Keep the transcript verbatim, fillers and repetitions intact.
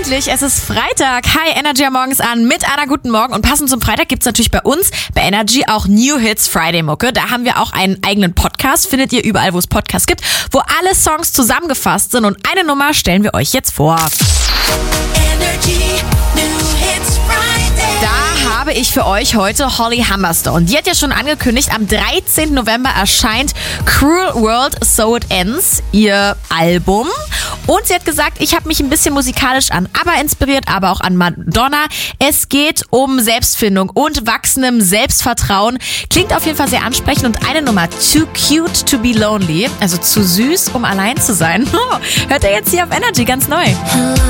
endlich, es ist Freitag. Hi, Energy am Morgens an mit einer guten Morgen. Und passend zum Freitag gibt's natürlich bei uns, bei Energy, auch New Hits Friday Mucke. Da haben wir auch einen eigenen Podcast, findet ihr überall, wo es Podcasts gibt, wo alle Songs zusammengefasst sind. Und eine Nummer stellen wir euch jetzt vor. Energy New Hits Friday. Da habe ich für euch heute Holly Humberstone. Die hat ja schon angekündigt, am dreizehnten November erscheint Cruel World, So It Ends, ihr Album. Und sie hat gesagt, ich habe mich ein bisschen musikalisch an ABBA inspiriert, aber auch an Madonna. Es geht um Selbstfindung und wachsendem Selbstvertrauen. Klingt auf jeden Fall sehr ansprechend. Und eine Nummer, Too Cute to be Lonely, also zu süß, um allein zu sein. Hört ihr jetzt hier auf Energy ganz neu.